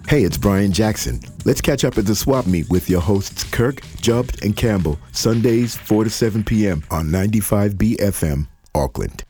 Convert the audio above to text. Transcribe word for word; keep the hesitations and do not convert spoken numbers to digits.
Hey, it's Brian Jackson. Let's catch up at the Swap Meet with your hosts Kirk, Jubbed, and Campbell, Sundays four to seven p.m. on ninety-five B F M, Auckland.